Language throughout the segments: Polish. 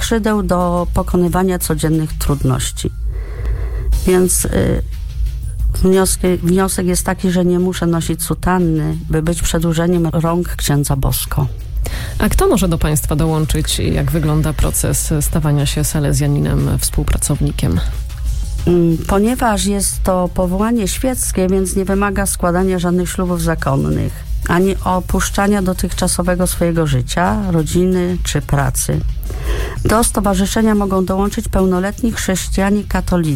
skrzydeł do pokonywania codziennych trudności. Więc wniosek jest taki, że nie muszę nosić sutanny, by być przedłużeniem rąk księdza Bosko. A kto może do Państwa dołączyć? Jak wygląda proces stawania się salezjaninem, współpracownikiem? Ponieważ jest to powołanie świeckie, więc nie wymaga składania żadnych ślubów zakonnych, ani opuszczania dotychczasowego swojego życia, rodziny czy pracy. Do stowarzyszenia mogą dołączyć pełnoletni chrześcijanie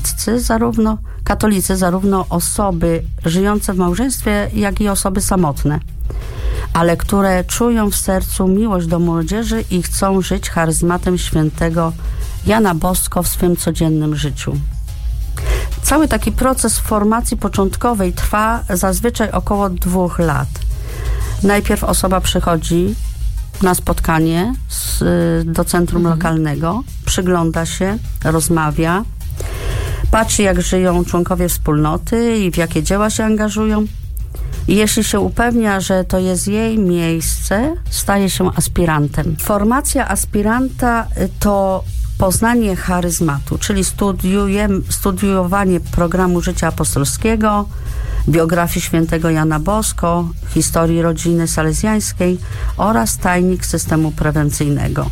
katolicy, zarówno osoby żyjące w małżeństwie, jak i osoby samotne, ale które czują w sercu miłość do młodzieży i chcą żyć charyzmatem świętego Jana Bosko w swym codziennym życiu. Cały taki proces formacji początkowej trwa zazwyczaj około 2 lat. Najpierw osoba przychodzi na spotkanie do centrum lokalnego, przygląda się, rozmawia, patrzy, jak żyją członkowie wspólnoty i w jakie dzieła się angażują. I jeśli się upewnia, że to jest jej miejsce, staje się aspirantem. Formacja aspiranta to poznanie charyzmatu, czyli studiowanie programu życia apostolskiego, biografii świętego Jana Bosko, historii rodziny salezjańskiej oraz tajnik systemu prewencyjnego.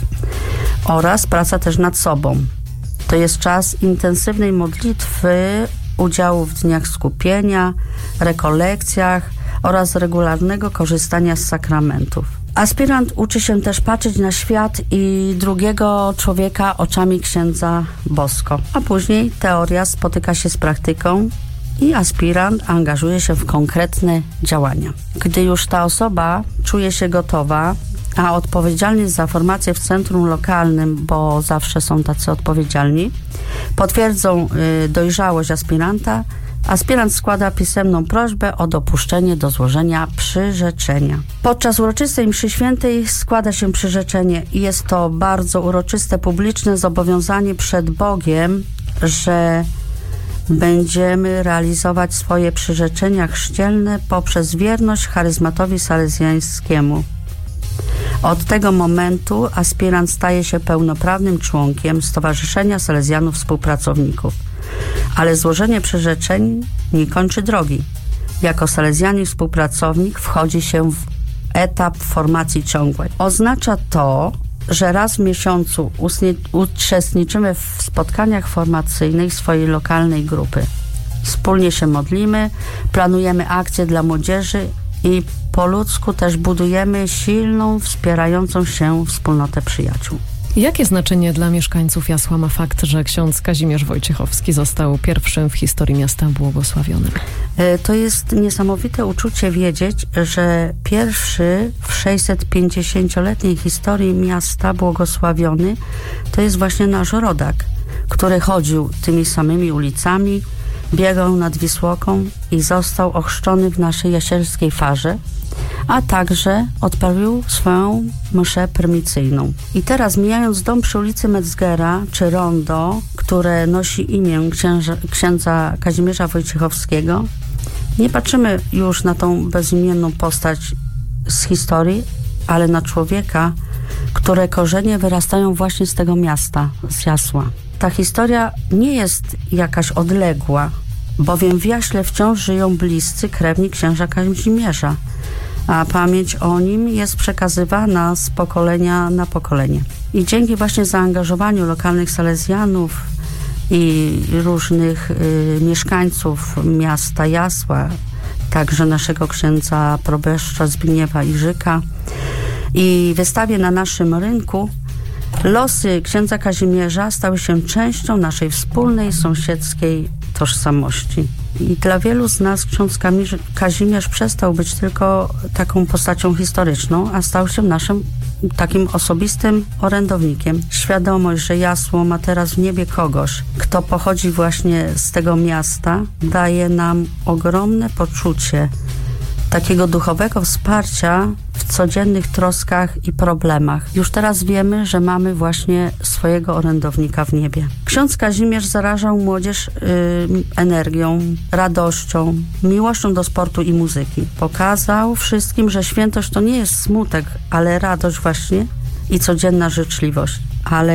Oraz praca też nad sobą. To jest czas intensywnej modlitwy, udziału w dniach skupienia, rekolekcjach oraz regularnego korzystania z sakramentów. Aspirant uczy się też patrzeć na świat i drugiego człowieka oczami księdza Bosko, a później teoria spotyka się z praktyką i aspirant angażuje się w konkretne działania. Gdy już ta osoba czuje się gotowa, a odpowiedzialni za formację w centrum lokalnym, bo zawsze są tacy odpowiedzialni, potwierdzą dojrzałość aspiranta, aspirant składa pisemną prośbę o dopuszczenie do złożenia przyrzeczenia. Podczas uroczystej mszy świętej składa się przyrzeczenie i jest to bardzo uroczyste, publiczne zobowiązanie przed Bogiem, że będziemy realizować swoje przyrzeczenia chrzcielne poprzez wierność charyzmatowi salezjańskiemu. Od tego momentu aspirant staje się pełnoprawnym członkiem Stowarzyszenia Salezjanów Współpracowników. Ale złożenie przyrzeczeń nie kończy drogi. Jako salezjanin współpracownik wchodzi się w etap formacji ciągłej. Oznacza to, że raz w miesiącu uczestniczymy w spotkaniach formacyjnych swojej lokalnej grupy. Wspólnie się modlimy, planujemy akcje dla młodzieży i po ludzku też budujemy silną, wspierającą się wspólnotę przyjaciół. Jakie znaczenie dla mieszkańców Jasła ma fakt, że ksiądz Kazimierz Wojciechowski został pierwszym w historii miasta błogosławionym? To jest niesamowite uczucie wiedzieć, że pierwszy w 650-letniej historii miasta błogosławiony to jest właśnie nasz rodak, który chodził tymi samymi ulicami, biegał nad Wisłoką i został ochrzczony w naszej jasielskiej farze, a także odprawił swoją mszę prymicyjną. I teraz, mijając dom przy ulicy Metzgera, czy rondo, które nosi imię księdza Kazimierza Wojciechowskiego, nie patrzymy już na tą bezimienną postać z historii, ale na człowieka, które korzenie wyrastają właśnie z tego miasta, z Jasła. Ta historia nie jest jakaś odległa, bowiem w Jaśle wciąż żyją bliscy krewni księża Kazimierza, a pamięć o nim jest przekazywana z pokolenia na pokolenie. I dzięki właśnie zaangażowaniu lokalnych salezjanów i różnych mieszkańców miasta Jasła, także naszego księdza proboszcza Zbigniewa Iżyka, i wystawie na naszym rynku, losy księdza Kazimierza stały się częścią naszej wspólnej sąsiedzkiej tożsamości. I dla wielu z nas ksiądz Kazimierz przestał być tylko taką postacią historyczną, a stał się naszym takim osobistym orędownikiem. Świadomość, że Jasło ma teraz w niebie kogoś, kto pochodzi właśnie z tego miasta, daje nam ogromne poczucie takiego duchowego wsparcia w codziennych troskach i problemach. Już teraz wiemy, że mamy właśnie swojego orędownika w niebie. Ksiądz Kazimierz zarażał młodzież energią, radością, miłością do sportu i muzyki. Pokazał wszystkim, że świętość to nie jest smutek, ale radość właśnie i codzienna życzliwość. Ale